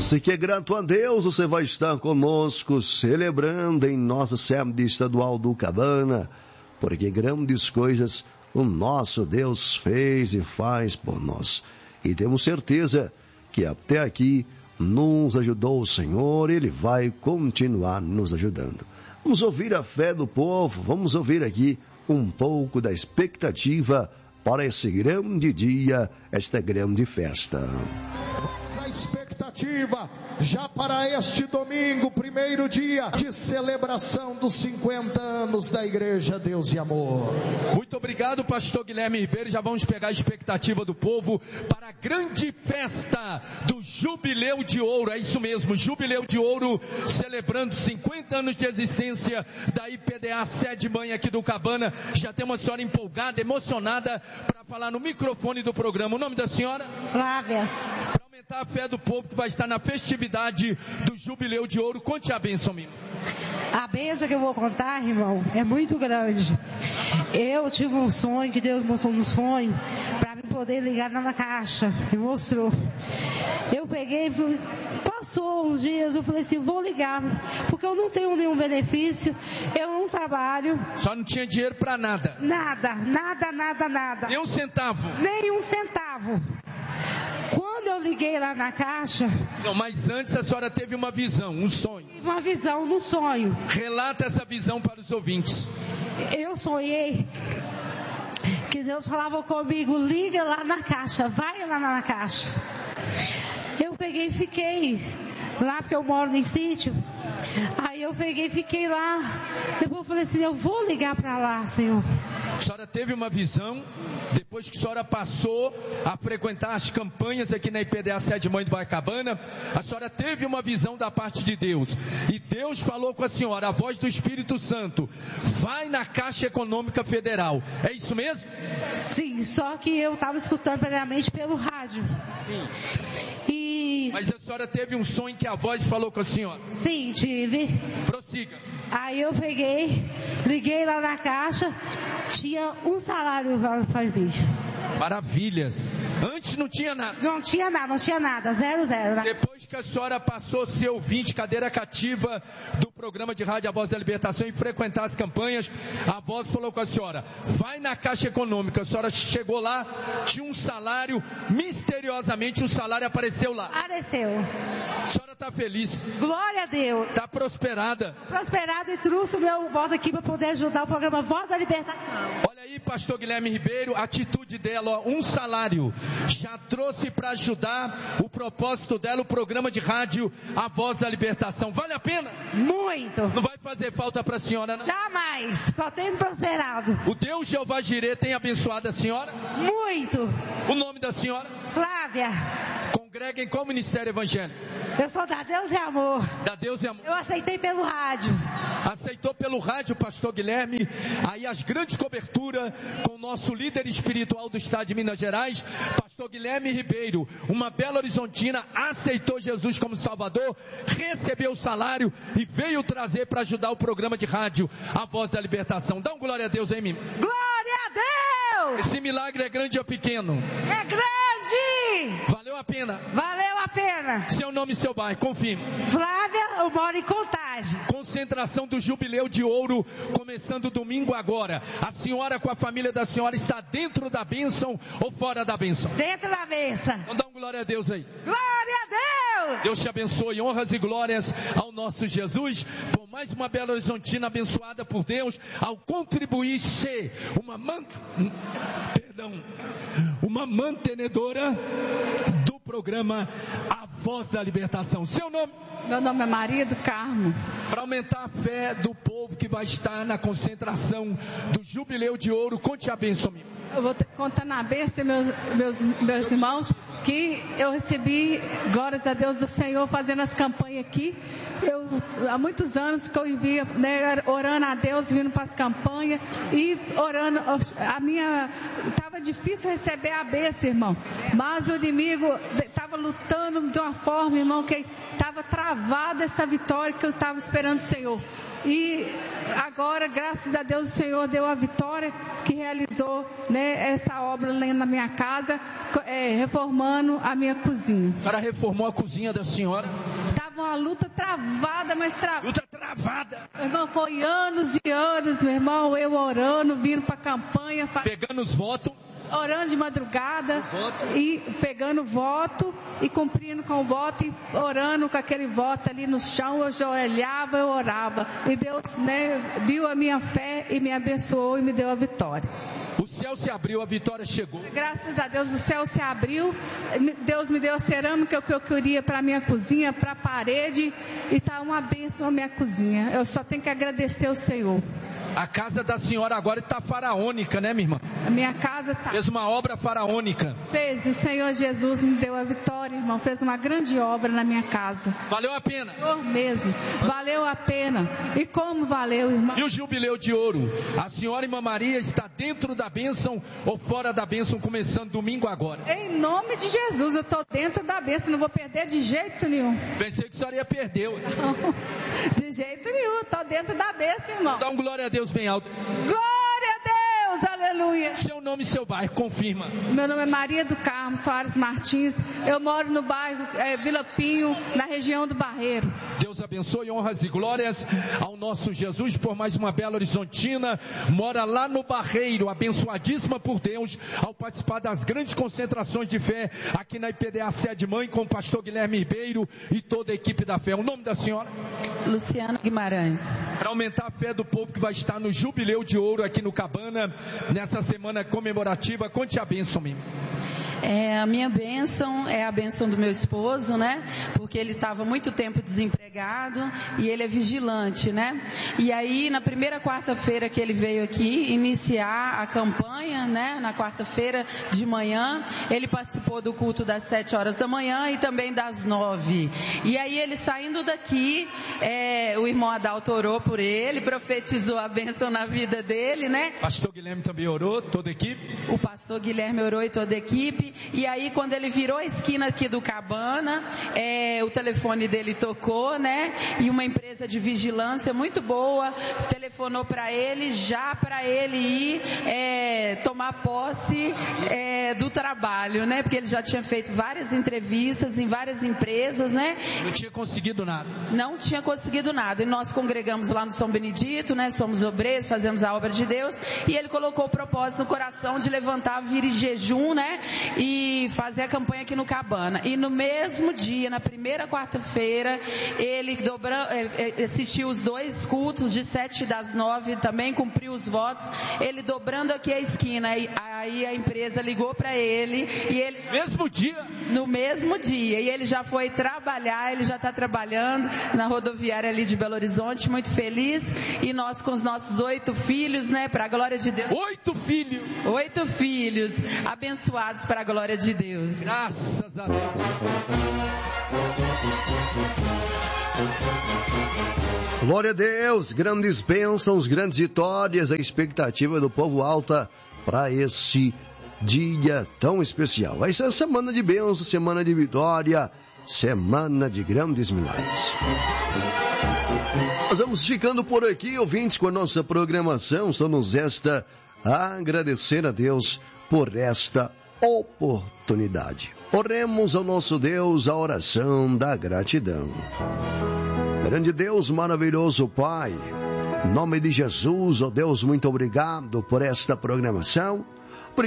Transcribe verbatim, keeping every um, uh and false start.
Você que é grato a Deus, você vai estar conosco celebrando em nossa sede estadual do Cabana, porque grandes coisas o nosso Deus fez e faz por nós. E temos certeza que até aqui nos ajudou o Senhor, Ele vai continuar nos ajudando. Vamos ouvir a fé do povo, vamos ouvir aqui um pouco da expectativa para esse grande dia, esta grande festa. A expectativa já para este domingo, primeiro dia de celebração dos cinquenta anos da Igreja Deus e Amor. Muito obrigado, pastor Guilherme Ribeiro. Já vamos pegar a expectativa do povo para a grande festa do Jubileu de Ouro. É isso mesmo, Jubileu de Ouro, celebrando cinquenta anos de existência da I P D A Sede Mãe aqui do Cabana. Já tem uma senhora empolgada, emocionada para falar no microfone do programa. O nome da senhora? Flávia. Para aumentar a fé do povo que vai estar na festividade do Jubileu de Ouro, conte a bênção, minha. A bênção que eu vou contar, irmão, é muito grande. Eu tive um sonho, que Deus mostrou no sonho, para eu poder ligar na caixa, e mostrou. Eu peguei, passou uns dias, eu falei assim, vou ligar, porque eu não tenho nenhum benefício, eu não trabalho. Só não tinha dinheiro para nada? Nada, nada, nada, nada. Nem um centavo? Nem um centavo. Quando eu liguei lá na caixa... Não, mas antes a senhora teve uma visão, um sonho. Uma visão no sonho. Relata essa visão para os ouvintes. Eu sonhei que Deus falava comigo, liga lá na caixa, vai lá na caixa. Eu peguei e fiquei lá, porque eu moro em sítio. Aí eu peguei e fiquei lá. Depois eu falei assim, eu vou ligar para lá, Senhor. A senhora teve uma visão, depois que a senhora passou a frequentar as campanhas aqui na I P D A Sede Mãe do Baicabana, a senhora teve uma visão da parte de Deus. E Deus falou com a senhora, a voz do Espírito Santo, vai na Caixa Econômica Federal. É isso mesmo? Sim, só que eu estava escutando primeiramente pelo rádio. Sim. E... Mas a senhora teve um sonho que a voz falou com a senhora? Sim, tive. Prossiga. Aí eu peguei, liguei lá na caixa, tinha um salário lá para mim. Maravilhas. Antes não tinha nada? Não tinha nada, não tinha nada, zero, zero. Né? Depois que a senhora passou a ser ouvinte, cadeira cativa do programa de rádio A Voz da Libertação e frequentar as campanhas, a voz falou com a senhora, vai na Caixa Econômica. A senhora chegou lá, tinha um salário, misteriosamente o salário apareceu lá. Apareceu. A senhora está feliz? Glória a Deus. Está prosperada? Prosperada, e trouxe o meu voto aqui para poder ajudar o programa Voz da Libertação. Olha aí, pastor Guilherme Ribeiro, a atitude dela, ó, um salário, já trouxe para ajudar o propósito dela, o programa de rádio A Voz da Libertação. Vale a pena? Muito. Não vai fazer falta para a senhora, não? Jamais, só tem me prosperado. O Deus Jeová Jirê tem abençoado a senhora? Muito. O nome da senhora? Flávia. Congrega em qual ministério evangélico? Eu sou da Deus e Amor. Da Deus e Amor. Eu aceitei pelo rádio. Aceitou pelo rádio, pastor Guilherme, aí as grandes coberturas com o nosso líder espiritual do estado de Minas Gerais, pastor Guilherme Ribeiro, uma Belo Horizontina, aceitou Jesus como Salvador, recebeu o salário e veio trazer para ajudar o programa de rádio A Voz da Libertação. Dá um glória a Deus aí, mim. Glória a Deus! Esse milagre é grande ou pequeno? É grande! Valeu a pena? Valeu a pena! Seu nome e seu bairro, confirme. Flávia, eu moro em Contagem. Concentração do Jubileu de Ouro, começando domingo agora. A senhora com a família da senhora está dentro da bênção ou fora da bênção? Dentro da bênção. Então dá um glória a Deus aí. Glória a Deus! Deus te abençoe, honras e glórias ao nosso Jesus, por mais uma Belo Horizontina abençoada por Deus, ao contribuir ser uma man... Perdão, uma mantenedora do programa A Voz da Libertação. Seu nome? Meu nome é Maria do Carmo. Para aumentar a fé do povo que vai estar na concentração do Jubileu de Ouro, conte a bênção. Eu vou contar na bênção, meus, meus, meus irmãos, que eu recebi, glórias a Deus do Senhor, fazendo as campanhas aqui. Eu, há muitos anos que eu via, né, orando a Deus, vindo para as campanhas e orando. A minha, estava difícil receber a bênção, irmão, mas o inimigo estava lutando de uma forma, irmão, que estava travada essa vitória que eu estava esperando o Senhor. E agora, graças a Deus, o Senhor deu a vitória que realizou, né, essa obra lá na minha casa, é, reformando a minha cozinha. A senhora reformou a cozinha da senhora? Tava uma luta travada, mas travada. Luta travada. Meu irmão, foi anos e anos, meu irmão, eu orando, vindo pra campanha. Pegando os votos. Orando de madrugada e pegando voto e cumprindo com o voto e orando com aquele voto ali no chão. Eu já olhava, eu orava. E Deus, né, viu a minha fé e me abençoou e me deu a vitória. O céu se abriu, a vitória chegou. Graças a Deus o céu se abriu. Deus me deu a cerâmica que eu queria para a minha cozinha, para a parede. E está uma bênção a minha cozinha. Eu só tenho que agradecer ao Senhor. A casa da senhora agora está faraônica, né, minha irmã? A minha casa está. Fez uma obra faraônica. Fez, o Senhor Jesus me deu a vitória, irmão. Fez uma grande obra na minha casa. Valeu a pena? Senhor mesmo. Valeu a pena. E como valeu, irmão? E o jubileu de ouro? A senhora Irmã Maria está dentro da bênção ou fora da bênção, começando domingo agora? Em nome de Jesus, eu estou dentro da bênção. Não vou perder de jeito nenhum. Pensei que a senhora ia perder. Não, de jeito nenhum. Estou dentro da bênção, irmão. Dá um glória a Deus bem alto. Glória a Deus, aleluia. Seu nome e seu bairro, confirma. Meu nome é Maria do Carmo Soares Martins. Eu moro no bairro é, Vila Pinho, na região do Barreiro. Deus abençoe, honras e glórias ao nosso Jesus por mais uma bela horizontina. Mora lá no Barreiro, abençoadíssima por Deus, ao participar das grandes concentrações de fé aqui na I P D A Sede Mãe com o pastor Guilherme Ribeiro e toda a equipe da fé. O nome da senhora? Luciana Guimarães. Para aumentar a fé do povo que vai estar no Jubileu de Ouro aqui no Cabana, nessa semana comemorativa, conte a bênção mesmo. É, a minha bênção é a bênção do meu esposo, né? Porque ele estava muito tempo desempregado e ele é vigilante, né? E aí, na primeira quarta-feira que ele veio aqui iniciar a campanha, né? Na quarta-feira de manhã, ele participou do culto das sete horas da manhã e também das nove. E aí, ele saindo daqui, é, o irmão Adalto orou por ele, profetizou a bênção na vida dele, né? Pastor Guilherme também orou, toda a equipe? O pastor Guilherme orou e toda a equipe. E aí, quando ele virou a esquina aqui do Cabana, é, o telefone dele tocou, né? E uma empresa de vigilância muito boa telefonou para ele, já para ele ir é, tomar posse é, do trabalho, né? Porque ele já tinha feito várias entrevistas em várias empresas, né? Não tinha conseguido nada. Não tinha conseguido nada. E nós congregamos lá no São Benedito, né? Somos obreiros, fazemos a obra de Deus. E ele colocou o propósito no coração de levantar, vir em jejum, né? E fazer a campanha aqui no Cabana. E no mesmo dia, na primeira quarta-feira, ele dobra, assistiu os dois cultos de sete das nove, também cumpriu os votos. Ele dobrando aqui a esquina, aí, aí a empresa ligou para ele e ele mesmo dia, no mesmo dia, e ele já foi trabalhar. Ele já está trabalhando na rodoviária ali de Belo Horizonte, muito feliz. E nós com os nossos oito filhos, né, para a glória de Deus. Oito filhos. Oito filhos abençoados para a glória de Deus. Graças a Deus. Glória a Deus, grandes bênçãos, grandes vitórias, a expectativa do povo alta para esse dia tão especial. Vai ser semana de bênção, semana de vitória, semana de grandes milagres. Nós vamos ficando por aqui, ouvintes, com a nossa programação. Só nos resta agradecer a Deus por esta oportunidade. Oremos ao nosso Deus a oração da gratidão. Grande Deus, maravilhoso Pai, em nome de Jesus, ó Deus, muito obrigado por esta programação.